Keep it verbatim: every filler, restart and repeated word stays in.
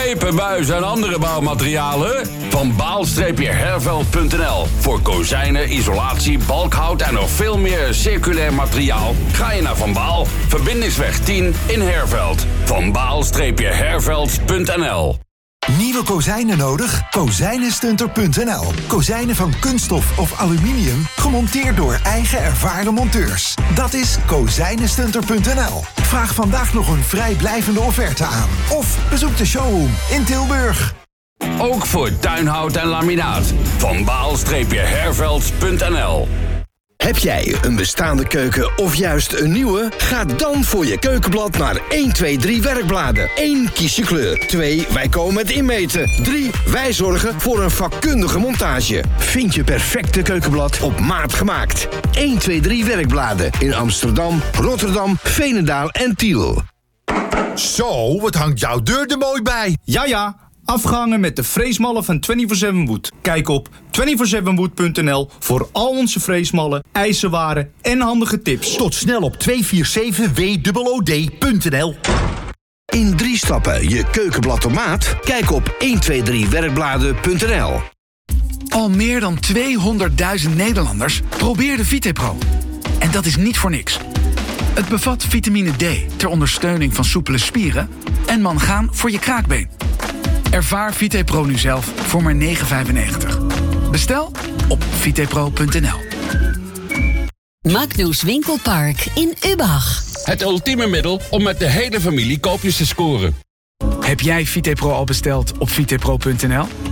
Pijpen, buizen en andere bouwmaterialen? Van baal-herveld punt n l. Voor kozijnen, isolatie, balkhout en nog veel meer circulair materiaal. Ga je naar Van Baal. Verbindingsweg tien in Herveld. Van baal-herveld punt n l. Nieuwe kozijnen nodig? kozijnenstunter punt n l. Kozijnen van kunststof of aluminium, gemonteerd door eigen ervaren monteurs. Dat is kozijnenstunter punt n l. Vraag vandaag nog een vrijblijvende offerte aan. Of bezoek de showroom in Tilburg. Ook voor tuinhout en laminaat. Van baal-herveld punt n l. Heb jij een bestaande keuken of juist een nieuwe? Ga dan voor je keukenblad naar één, twee, drie werkbladen. één. Kies je kleur. twee. Wij komen het inmeten. drie. Wij zorgen voor een vakkundige montage. Vind je perfecte keukenblad op maat gemaakt. één, twee, drie werkbladen in Amsterdam, Rotterdam, Veenendaal en Tiel. Zo, wat hangt jouw deur er mooi bij. Ja, ja. Afgehangen met de freesmallen van vierentwintig zeven Wood. Kijk op vierentwintig zeven wood punt n l voor al onze freesmallen, ijzerwaren en handige tips. Tot snel op tweehonderdzevenenveertig w o o d punt n l. In drie stappen je keukenblad op maat? Kijk op één, twee, drie werkbladen punt n l. Al meer dan tweehonderdduizend Nederlanders probeerden VitePro. En dat is niet voor niks. Het bevat vitamine D ter ondersteuning van soepele spieren en mangaan voor je kraakbeen. Ervaar VitePro nu zelf voor maar negen vijfennegentig. Bestel op vitepro punt n l. Magnus Winkelpark in Übach. Het ultieme middel om met de hele familie koopjes te scoren. Heb jij VitePro al besteld op vitepro punt n l?